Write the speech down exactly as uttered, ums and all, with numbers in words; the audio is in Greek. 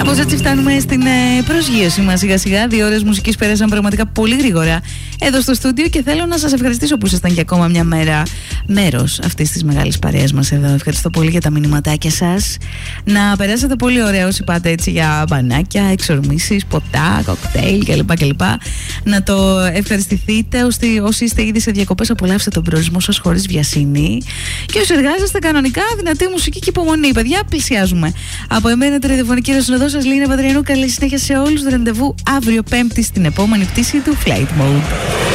Κάπως έτσι φτάνουμε στην ε, προσγείωση μας σιγά σιγά. Δύο ώρες μουσικής πέρασαν πραγματικά πολύ γρήγορα εδώ στο στούντιο και θέλω να σας ευχαριστήσω που ήσασταν και ακόμα μια μέρα μέρος αυτής της μεγάλης παρέας μας εδώ. Ευχαριστώ πολύ για τα μηνυματάκια σας. Να περάσετε πολύ ωραία όσοι πάτε έτσι για μπανάκια, εξορμήσεις, ποτά, κοκτέιλ κλπ. κλπ. Να το ευχαριστηθείτε. Όσοι, όσοι είστε ήδη σε διακοπές, απολαύστε τον προορισμό σας χωρίς βιασύνη. Και όσοι εργάζεστε κανονικά, δυνατή μουσική και υπομονή. Παιδιά, πλησιάζουμε. Από εμένα, τη ραδιοφωνική ρεσονοδό σας, Λίνα Παντριανού. Καλή συνέχεια σε όλους. Ραντεβού αύριο Πέμπτη στην επόμενη πτήση του Flight Mode.